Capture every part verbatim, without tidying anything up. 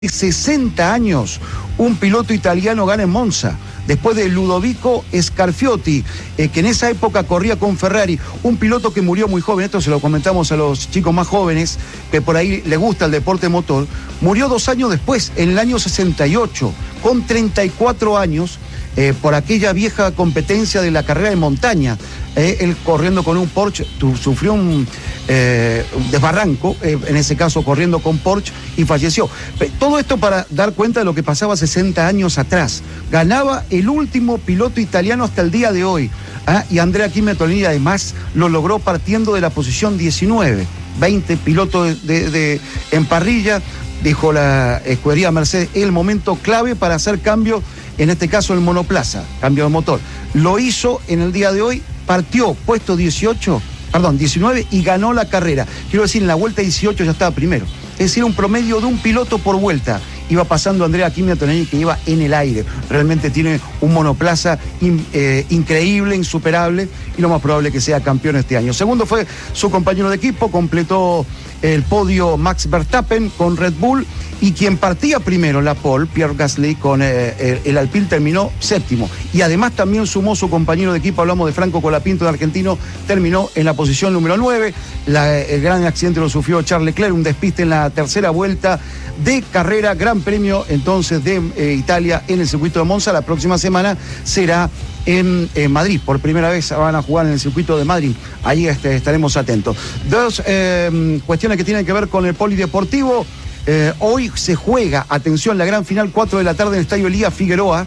sesenta años, un piloto italiano gana en Monza, después de Ludovico Scarfiotti, eh, que en esa época corría con Ferrari, un piloto que murió muy joven. Esto se lo comentamos a los chicos más jóvenes, que por ahí les gusta el deporte motor. Murió dos años después, en el año sesenta y ocho, con treinta y cuatro años, eh, por aquella vieja competencia de la carrera de montaña. Eh, él corriendo con un Porsche, tu, sufrió un, eh, un desbarranco, eh, en ese caso corriendo con Porsche, y falleció. Todo esto para dar cuenta de lo que pasaba sesenta años atrás. Ganaba el último piloto italiano hasta el día de hoy. ¿Ah? Y Andrea Kimi Antonelli además lo logró partiendo de la posición diecinueve. veinte pilotos de, de, de, en parrilla, dijo la escudería Mercedes, el momento clave para hacer cambio, en este caso el monoplaza, cambio de motor. Lo hizo en el día de hoy, partió puesto dieciocho, perdón, diecinueve y ganó la carrera. Quiero decir, en la vuelta dieciocho ya estaba primero. Es decir, un promedio de un piloto por vuelta. Iba pasando Andrea Kimi Antonelli, que iba en el aire. Realmente tiene un monoplaza in, eh, increíble, insuperable, y lo más probable que sea campeón este año. Segundo fue su compañero de equipo, completó el podio Max Verstappen con Red Bull, y quien partía primero en la pole, Pierre Gasly, con eh, el, el Alpine, terminó séptimo. Y además también sumó su compañero de equipo, hablamos de Franco Colapinto, de argentino, terminó en la posición número nueve. La, el gran accidente lo sufrió Charles Leclerc, un despiste en la tercera vuelta de carrera. Gran premio entonces de eh, Italia en el circuito de Monza. La próxima semana será en, en Madrid, por primera vez van a jugar en el circuito de Madrid. Ahí este, estaremos atentos. Dos eh, cuestiones que tienen que ver con el polideportivo. Eh, hoy se juega, atención, la gran final, cuatro de la tarde en el Estadio Elías Figueroa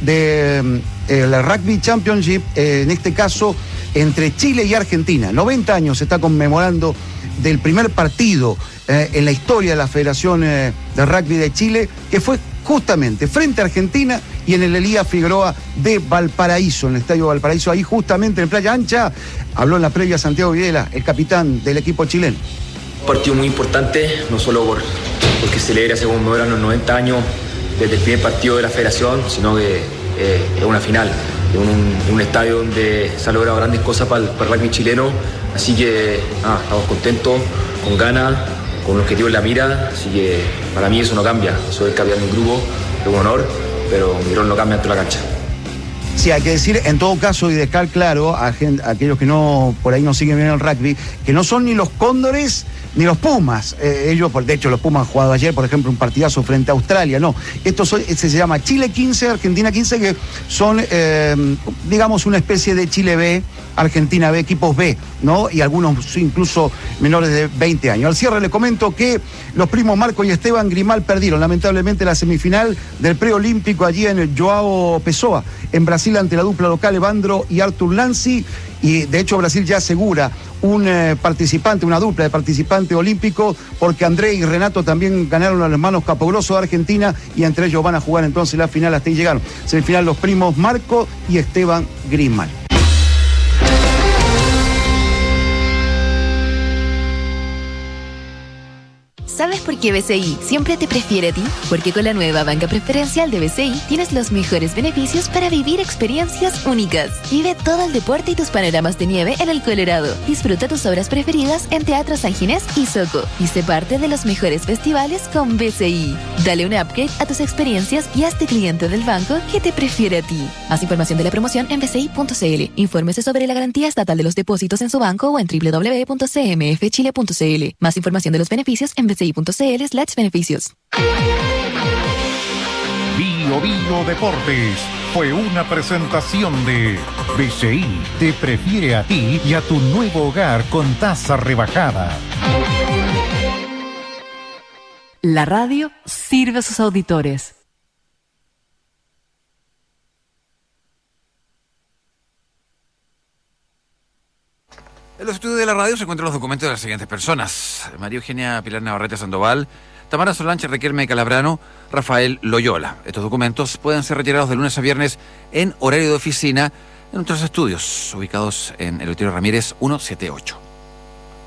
de eh, el Rugby Championship, eh, en este caso entre Chile y Argentina. noventa años se está conmemorando del primer partido eh, en la historia de la Federación eh, de Rugby de Chile, que fue justamente frente a Argentina y en el Elías Figueroa de Valparaíso, en el Estadio Valparaíso, ahí justamente en Playa Ancha. Habló en la previa Santiago Videla, el capitán del equipo chileno. Un partido muy importante, no solo por, porque celebra, se conmemoran los noventa años desde el primer partido de la Federación, sino que eh, es una final, es un, un estadio donde se han logrado grandes cosas para el, para el rugby chileno, así que ah, estamos contentos, con ganas, con un objetivo en la mira, así que para mí eso no cambia. Soy el capitán del grupo, es un honor, pero mi rol no cambia dentro de la cancha. Sí, hay que decir, en todo caso, y dejar claro a, gente, a aquellos que no por ahí no siguen bien el rugby, que no son ni los Cóndores ni los Pumas. Eh, ellos, de hecho, los Pumas han jugado ayer, por ejemplo, un partidazo frente a Australia. No, esto son, se llama Chile quince, Argentina quince, que son, eh, digamos, una especie de Chile B, Argentina B, equipos B, ¿no? Y algunos incluso menores de veinte años. Al cierre le comento que los primos Marco y Esteban Grimal perdieron lamentablemente la semifinal del preolímpico allí en el Joao Pessoa, en Brasil, ante la dupla local Evandro y Arthur Lanzi. Y de hecho Brasil ya asegura un eh, participante, una dupla de participante olímpico, porque André y Renato también ganaron a los hermanos Capogrosso de Argentina, y entre ellos van a jugar entonces la final. Hasta ahí llegaron. Semifinal los primos Marco y Esteban Grimal. ¿Sabes por qué B C I siempre te prefiere a ti? Porque con la nueva banca preferencial de B C I tienes los mejores beneficios para vivir experiencias únicas. Vive todo el deporte y tus panoramas de nieve en el Colorado. Disfruta tus obras preferidas en Teatro San Ginés y Soco. Y sé parte de los mejores festivales con B C I. Dale un upgrade a tus experiencias y hazte cliente del banco que te prefiere a ti. Más información de la promoción en b c i punto c l. Infórmese sobre la garantía estatal de los depósitos en su banco o en w w w punto c m f chile punto c l. Más información de los beneficios en b c i punto c l slash beneficios. Bio Bio Deportes fue una presentación de B C I. Te prefiere a ti y a tu nuevo hogar con tasa rebajada. La radio sirve a sus auditores. En los estudios de la radio se encuentran los documentos de las siguientes personas: María Eugenia Pilar Navarrete Sandoval, Tamara Solange Riquelme Calabrano, Rafael Loyola. Estos documentos pueden ser retirados de lunes a viernes en horario de oficina en nuestros estudios, ubicados en el Eleuterio Ramírez ciento setenta y ocho.